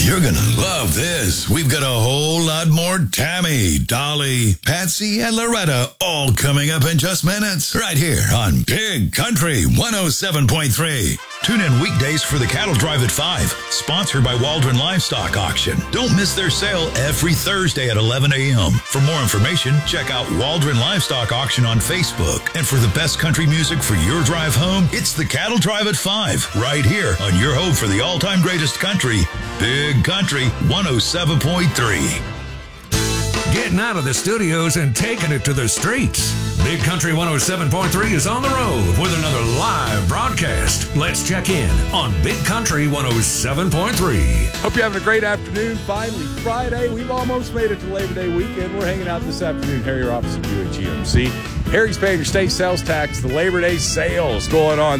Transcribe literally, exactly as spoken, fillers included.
You're going to love this. We've got a whole lot more Tammy, Dolly, Patsy, and Loretta all coming up in just minutes. Right here on Big Country one oh seven point three. Tune in weekdays for the Cattle Drive at five, sponsored by Waldron Livestock Auction. Don't miss their sale every Thursday at eleven a.m. For more information, check out Waldron Livestock Auction on Facebook. And for the best country music for your drive home, it's the Cattle Drive at five, right here on your home for the all-time greatest country, Big Country one oh seven point three. Getting out of the studios and taking it to the streets. Big Country one oh seven point three is on the road with another live broadcast. Let's check in on Big Country one oh seven point three. Hope you're having a great afternoon. Finally, Friday. We've almost made it to Labor Day weekend. We're hanging out this afternoon here opposite you at G M C. Harry's paying your state sales tax. The Labor Day sales going on